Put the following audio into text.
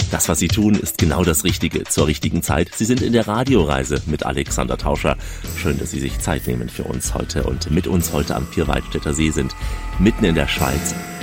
Das, was Sie tun, ist genau das Richtige, zur richtigen Zeit. Sie sind in der Radioreise mit Alexander Tauscher. Schön, dass Sie sich Zeit nehmen für uns heute und mit uns heute am Vierwaldstätter See sind, mitten in der Schweiz.